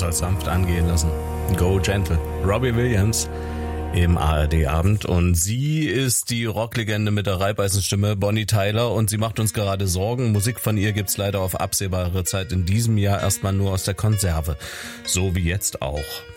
soll's sanft angehen lassen. Go Gentle. Robbie Williams im ARD-Abend. Und sie ist die Rocklegende mit der Reibeisenstimme, Bonnie Tyler, und sie macht uns gerade Sorgen. Musik von ihr gibt's leider auf absehbare Zeit in diesem Jahr erstmal nur aus der Konserve. So wie jetzt auch.